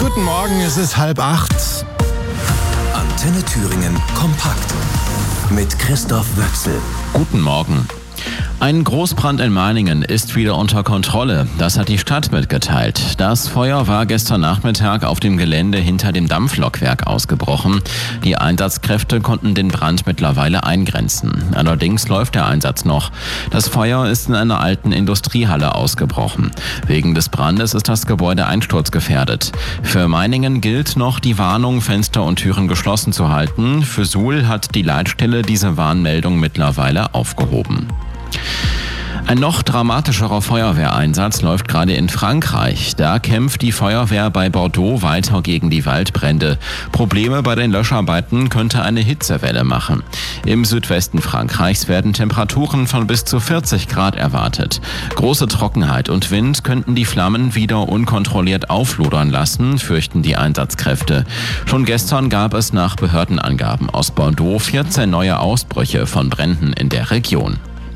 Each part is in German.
Guten Morgen, es ist 7:30. Antenne Thüringen kompakt mit Christoph Wöchsel. Guten Morgen. Ein Großbrand in Meiningen ist wieder unter Kontrolle. Das hat die Stadt mitgeteilt. Das Feuer war gestern Nachmittag auf dem Gelände hinter dem Dampflokwerk ausgebrochen. Die Einsatzkräfte konnten den Brand mittlerweile eingrenzen. Allerdings läuft der Einsatz noch. Das Feuer ist in einer alten Industriehalle ausgebrochen. Wegen des Brandes ist das Gebäude einsturzgefährdet. Für Meiningen gilt noch die Warnung, Fenster und Türen geschlossen zu halten. Für Suhl hat die Leitstelle diese Warnmeldung mittlerweile aufgehoben. Ein noch dramatischerer Feuerwehreinsatz läuft gerade in Frankreich. Da kämpft die Feuerwehr bei Bordeaux weiter gegen die Waldbrände. Probleme bei den Löscharbeiten könnte eine Hitzewelle machen. Im Südwesten Frankreichs werden Temperaturen von bis zu 40 Grad erwartet. Große Trockenheit und Wind könnten die Flammen wieder unkontrolliert auflodern lassen, fürchten die Einsatzkräfte. Schon gestern gab es nach Behördenangaben aus Bordeaux 14 neue Ausbrüche von Bränden in der Region.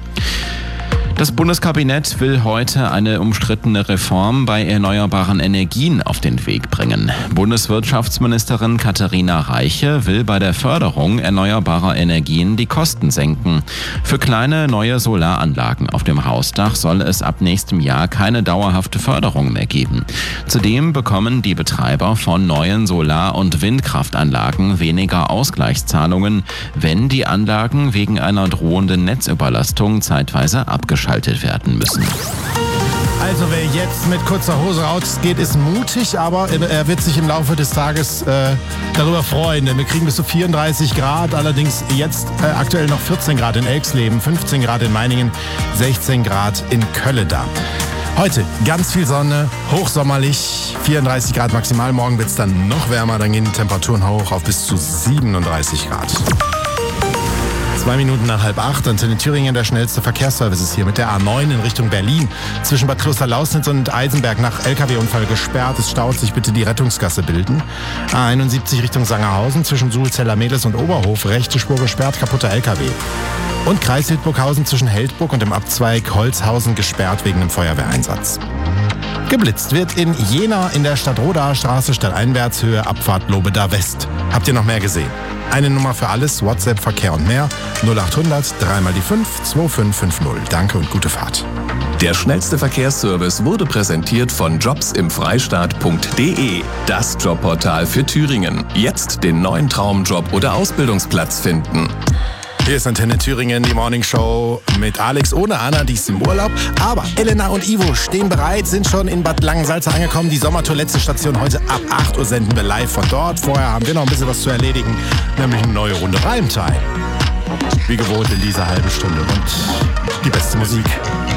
Das Bundeskabinett will heute eine umstrittene Reform bei erneuerbaren Energien auf den Weg bringen. Bundeswirtschaftsministerin Katharina Reiche will bei der Förderung erneuerbarer Energien die Kosten senken. Für kleine neue Solaranlagen auf dem Hausdach soll es ab nächstem Jahr keine dauerhafte Förderung mehr geben. Zudem bekommen die Betreiber von neuen Solar- und Windkraftanlagen weniger Ausgleichszahlungen, wenn die Anlagen wegen einer drohenden Netzüberlastung zeitweise abgeschaltet werden müssen. Also wer jetzt mit kurzer Hose rausgeht, ist mutig, aber er wird sich im Laufe des Tages darüber freuen. Denn wir kriegen bis zu 34 Grad, allerdings jetzt aktuell noch 14 Grad in Elxleben, 15 Grad in Meiningen, 16 Grad in Kölleda. Heute ganz viel Sonne, hochsommerlich, 34 Grad maximal. Morgen wird es dann noch wärmer, dann gehen die Temperaturen hoch auf bis zu 37 Grad. 2 Minuten nach 7:30, Antenne Thüringen, der schnellste Verkehrsservice ist hier mit der A9 in Richtung Berlin. Zwischen Bad Klosterlausnitz und Eisenberg nach LKW-Unfall gesperrt. Es staut sich, bitte die Rettungsgasse bilden. A71 Richtung Sangerhausen zwischen Suhl-Zellermehlis und Oberhof. Rechte Spur gesperrt, kaputter LKW. Und Kreis Hildburghausen zwischen Heldburg und dem Abzweig Holzhausen gesperrt wegen einem Feuerwehreinsatz. Geblitzt wird in Jena in der Stadtrodaer Straße, Stadteinwärtshöhe, Abfahrt Lobeda West. Habt ihr noch mehr gesehen? Eine Nummer für alles, WhatsApp, Verkehr und mehr, 0800 3 mal die 5 2550. Danke und gute Fahrt. Der schnellste Verkehrsservice wurde präsentiert von jobsimfreistaat.de, das Jobportal für Thüringen. Jetzt den neuen Traumjob oder Ausbildungsplatz finden. Hier ist Antenne Thüringen, die Morning Show mit Alex ohne Anna, die ist im Urlaub. Aber Elena und Ivo stehen bereit, sind schon in Bad Langensalza angekommen. Die Sommertoilette-Station heute ab 8 Uhr senden wir live von dort. Vorher haben wir noch ein bisschen was zu erledigen, nämlich eine neue Runde Reimtime. Wie gewohnt in dieser halben Stunde und die beste Musik.